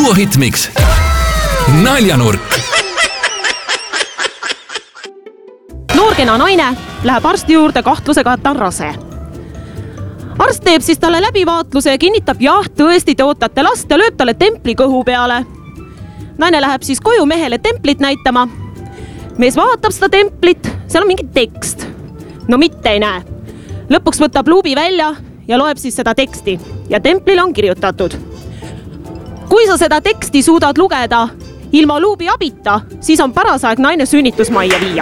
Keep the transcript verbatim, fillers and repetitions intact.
Duo Hitmix. Naljanurk. Noorkena naine läheb arsti juurde kahtlusega, et ta on rase. Arst teeb siis talle läbivaatluse ja kinnitab, jah, tõesti te ootate last ja lööb talle templi kõhu peale. Naine läheb siis koju mehele templit näitama. Mees vaatab seda templit, seal on mingi tekst. No mitte ei näe. Lõpuks võtab luubi välja ja loeb siis seda teksti ja templile on kirjutatud. Kui sa seda teksti suudad lugeda ilma luubi abita, siis on paras aeg naine sünnitusmajja viia.